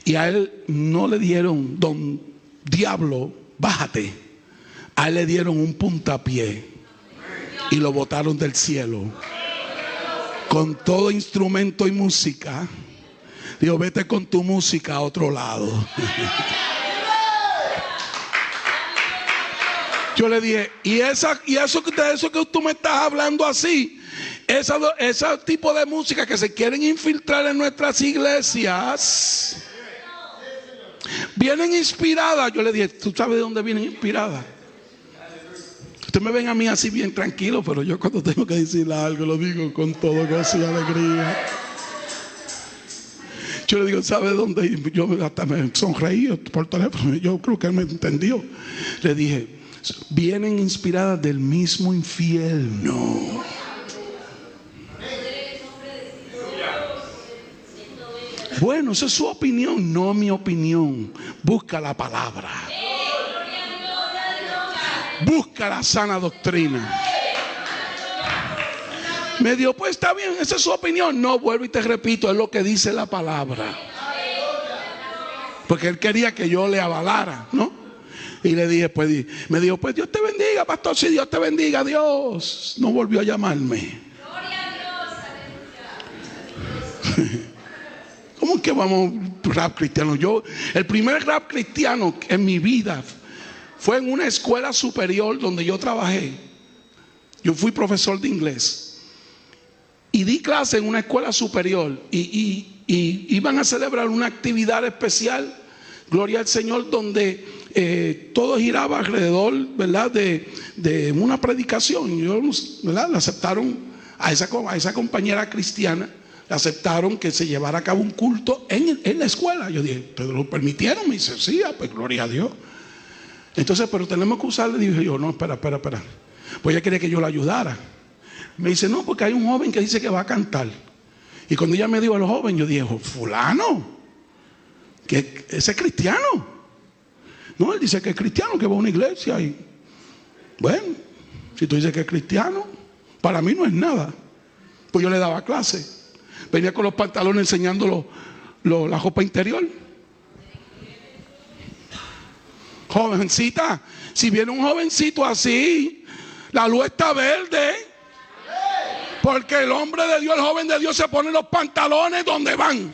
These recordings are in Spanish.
Y a él no le dieron, don diablo, bájate. A él le dieron un puntapié y lo botaron del cielo con todo instrumento y música. Digo, vete con tu música a otro lado. Yo le dije, y eso que tú me estás hablando así, ese tipo de música que se quieren infiltrar en nuestras iglesias, vienen inspiradas. Yo le dije, ¿tú sabes de dónde vienen inspiradas? Ustedes me ven a mí así bien tranquilo, pero yo cuando tengo que decirle algo lo digo con todo gozo y alegría. Yo le digo, ¿sabe dónde? Yo hasta me sonreí por teléfono. Yo creo que él me entendió. Le dije, vienen inspiradas del mismo infierno. Bueno, esa es su opinión, no mi opinión. Busca la palabra. Busca la sana doctrina. Me dijo, pues está bien, esa es su opinión. No, vuelvo y te repito, es lo que dice la palabra. Porque él quería que yo le avalara, ¿no? Y le dije, pues, me dijo, pues Dios te bendiga, pastor. Sí, Dios te bendiga, Dios. No volvió a llamarme. ¿Cómo que vamos rap cristiano? El primer rap cristiano en mi vida fue en una escuela superior donde yo trabajé. Yo fui profesor de inglés y di clase en una escuela superior y iban a celebrar una actividad especial, gloria al Señor, donde todo giraba alrededor, ¿verdad?, de una predicación. Y yo, ¿verdad?, le aceptaron a esa compañera cristiana, le aceptaron que se llevara a cabo un culto en la escuela. Yo dije, ¿te lo permitieron? Me dice, sí, pues gloria a Dios. Entonces, pero tenemos que usarle. Dije yo, no, espera. Pues ella quería que yo la ayudara. Me dice, no, porque hay un joven que dice que va a cantar. Y cuando ella me dijo al joven, yo dije, fulano, que ese es cristiano. No, él dice que es cristiano, que va a una iglesia. Y bueno, si tú dices que es cristiano, para mí no es nada. Pues yo le daba clase. Venía con los pantalones enseñando la ropa interior. Jovencita, si viene un jovencito así, la luz está verde. Porque el hombre de Dios, el joven de Dios, se pone los pantalones donde van.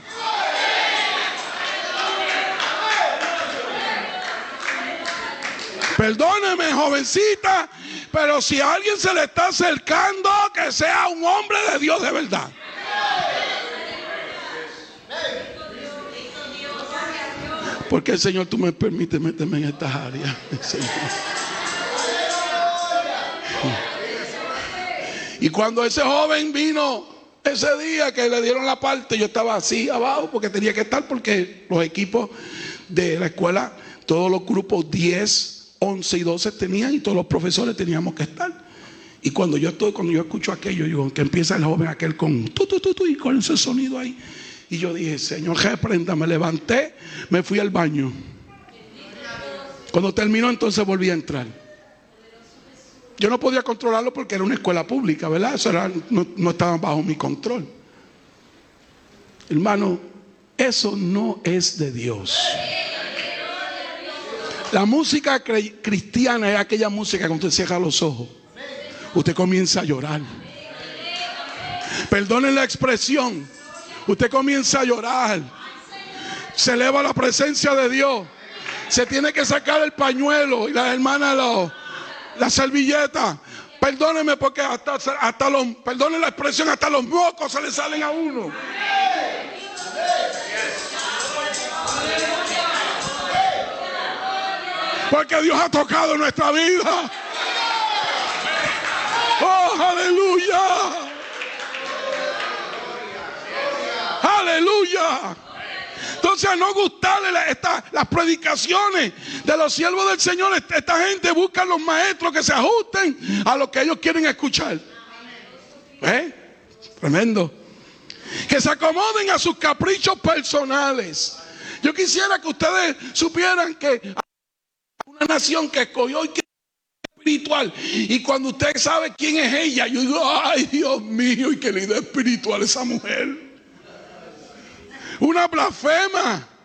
Perdóneme, jovencita, pero si a alguien se le está acercando, que sea un hombre de Dios de verdad. Porque el Señor, tú me permites meterme en estas áreas. Y cuando ese joven vino ese día que le dieron la parte, yo estaba así abajo porque tenía que estar, porque los equipos de la escuela, todos los grupos 10, 11 y 12 tenían, y todos los profesores teníamos que estar. Y cuando yo escucho aquello, digo, que empieza el joven aquel con y con ese sonido ahí. Y yo dije, Señor, reprenda. Me levanté, me fui al baño. Cuando terminó, entonces volví a entrar. Yo no podía controlarlo porque era una escuela pública, ¿verdad? Eso no estaba bajo mi control. Hermano, eso no es de Dios. La música cristiana es aquella música que cuando usted cierra los ojos, usted comienza a llorar. Perdonen la expresión. Usted comienza a llorar. Se eleva la presencia de Dios. Se tiene que sacar el pañuelo y las hermanas la servilleta. Perdóneme porque perdone la expresión, hasta los mocos se le salen a uno. Porque Dios ha tocado nuestra vida. Oh, aleluya. Aleluya. Entonces, a no gustarle las predicaciones de los siervos del Señor, esta gente busca los maestros que se ajusten a lo que ellos quieren escuchar. Tremendo. Que se acomoden a sus caprichos personales. Yo quisiera que ustedes supieran que una nación que escogió y que es espiritual, y cuando usted sabe quién es ella, yo digo, ay Dios mío, y qué linda espiritual esa mujer. Una blasfema.